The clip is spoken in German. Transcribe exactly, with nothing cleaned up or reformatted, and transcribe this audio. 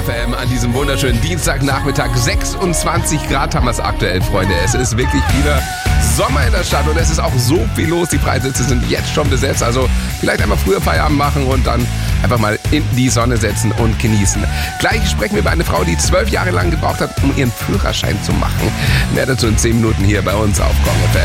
F M an diesem wunderschönen Dienstagnachmittag. sechsundzwanzig Grad haben wir es aktuell, Freunde. Es ist wirklich wieder Sommer in der Stadt und es ist auch so viel los. Die Freisitze sind jetzt schon besetzt. Also vielleicht einmal früher Feierabend machen und dann einfach mal in die Sonne setzen und genießen. Gleich sprechen wir über eine Frau, die zwölf Jahre lang gebraucht hat, um ihren Führerschein zu machen. Mehr dazu in zehn Minuten hier bei uns auf Gong F M.